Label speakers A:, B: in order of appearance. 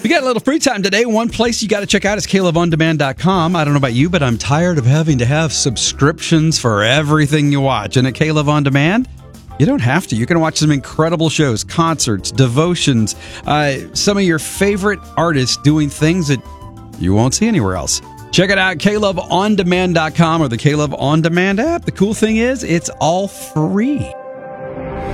A: you got a little free time today, one place you got to check out is KLoveOnDemand.com. I don't know about you, but I'm tired of having to have subscriptions for everything you watch. And at KLove On Demand, you don't have to. You can watch some incredible shows, concerts, devotions, some of your favorite artists doing things that you won't see anywhere else. Check it out, KLoveOnDemand.com or the KLove On Demand app. The cool thing is, it's all free.